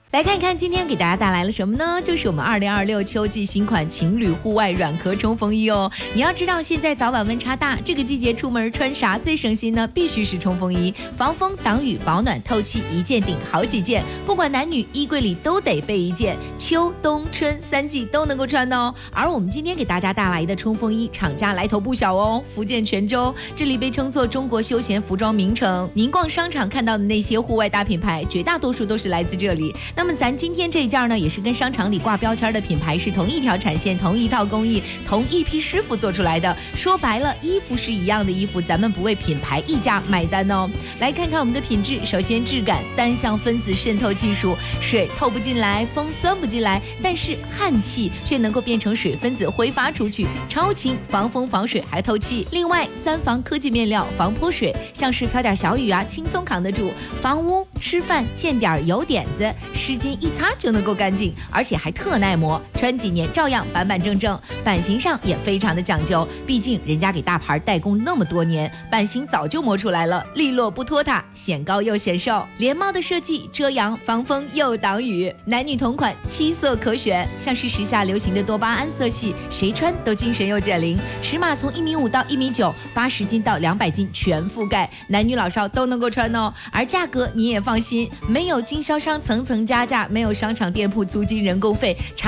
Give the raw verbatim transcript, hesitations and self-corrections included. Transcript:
来看一看今天给大家带来了什么呢？就是我们二零二六秋季新款情侣户外软壳冲锋衣哦。你要知道，现在早晚温差大，这个季节出门穿啥最省心呢？必须是冲锋衣，防风挡雨保暖透气，一件顶好几件，不管男女，衣柜里都得备一件，秋冬春三季都能够穿哦。而我们今天给大家带来的冲锋衣，厂家来头不小哦，福建泉州，这里被称作中国休闲服装名城。您逛商场看到的那些户外大品牌，绝大多数都是来自这里。那么咱今天这一件呢，也是跟商场里挂标签的品牌是同一条产线、同一套工艺、同一批师傅做出来的。说白了，衣服是一样的衣服，咱们不为品牌溢价买单哦。来看看我们的品质，首先质感，单向分子渗透技术，水透不进来，风钻不进来，但是汗气却能够变成水分子挥发出去，超轻，防风防水还透气。另外，三防科技面料，防泼水，像是飘点小雨啊，轻松扛得住。防污，吃饭见点油点子，湿巾一擦就能够干净，而且还特耐磨，穿几年照样板板正正。版型上也非常的讲究，毕竟人家给大牌代工那么多年，版型早就磨出来了，利落不拖沓，显高又显瘦。连帽的设计，遮阳防风又挡雨，男女同款，七色可选，像是时下流行的多巴胺色系，谁穿都精神又减龄。尺码从一米五到一米九，八十斤到两百斤全覆盖，男女老少都能够穿哦。而价格你也放心，没有经销商层层加价，没有商场店铺租金人工费。